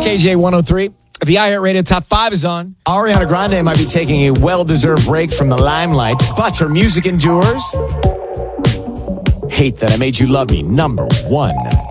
KJ 103. The iHeartRadio Top 5 is on. Ariana Grande might be taking a well-deserved break from the limelight, but her music endures. Hate That I Made You Love Me, number 1.